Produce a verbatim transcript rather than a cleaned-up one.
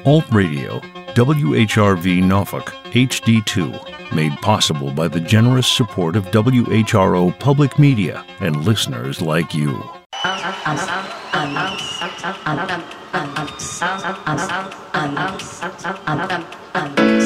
Alt Radio, W H R V Norfolk, H D two, made possible by the generous support of W H R O Public Media and listeners like you. Um,